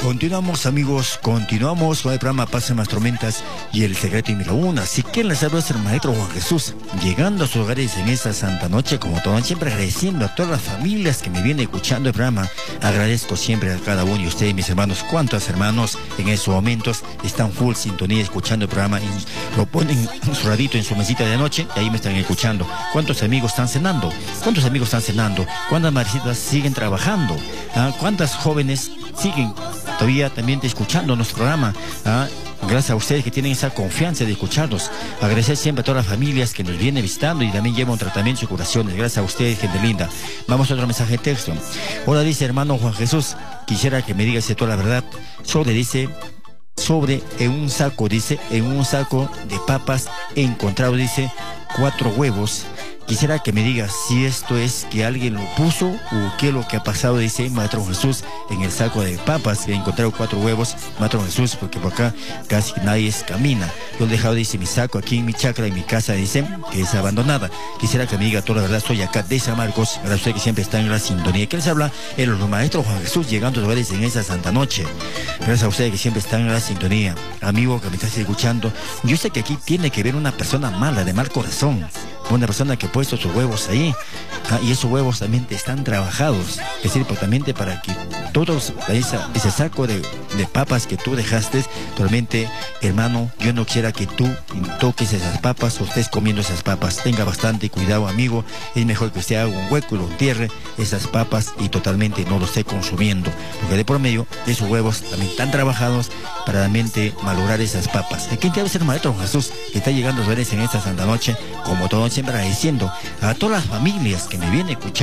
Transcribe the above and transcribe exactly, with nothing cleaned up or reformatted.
Continuamos, amigos, continuamos con el programa Pasen las Tormentas y el secreto y Miraúna. Así que les saluda el maestro Juan Jesús, llegando a sus hogares en esta santa noche, como todo, siempre agradeciendo a todas las familias que me vienen escuchando el programa. Agradezco siempre a cada uno de ustedes, mis hermanos, cuántos hermanos en esos momentos están full sintonía escuchando el programa y lo ponen en su radito, en su mesita de noche, y ahí me están escuchando. ¿Cuántos amigos están cenando? ¿Cuántos amigos están cenando? ¿Cuántas madrecitas siguen trabajando? ¿Ah? ¿Cuántas jóvenes siguen todavía también escuchando nuestro programa? ¿Ah? Gracias a ustedes que tienen esa confianza de escucharnos. Agradecer siempre a todas las familias que nos vienen visitando y también llevan tratamientos y curaciones. Gracias a ustedes, gente linda. Vamos a otro mensaje de texto. Hola, dice hermano Juan Jesús, quisiera que me digas toda la verdad. Sobre, dice, sobre en un saco, dice, en un saco de papas he encontrado, dice, cuatro huevos. Quisiera que me digas si esto es que alguien lo puso o qué es lo que ha pasado, dice Maestro Jesús, en el saco de papas. He encontrado cuatro huevos, Maestro Jesús, porque por acá casi nadie camina. Yo he dejado, dice, mi saco aquí en mi chacra, en mi casa, dice, que es abandonada. Quisiera que me diga toda la verdad. Soy acá de San Marcos, para usted que siempre está en la sintonía. ¿Qué les habla? El Maestro Juan Jesús, llegando a los hogares en esta santa noche. Gracias a ustedes que siempre están en la sintonía. Amigo que me estás escuchando, yo sé que aquí tiene que ver una persona mala, de mal corazón. Una persona que ha puesto sus huevos ahí, ah, y esos huevos también están trabajados, es decir, pues, también para que todos esa, ese saco de, de papas que tú dejaste, realmente, hermano, yo no quisiera que tú toques esas papas o estés comiendo esas papas. Tenga bastante cuidado, amigo. Es mejor que usted haga un hueco y lo entierre esas papas y totalmente no lo esté consumiendo, porque de por medio esos huevos también están trabajados para realmente malograr esas papas. ¿Quién te va a ser Maestro Jesús, que está llegando a ver en esta santa noche, como todo, siempre agradeciendo a todas las familias que me vienen escuchando?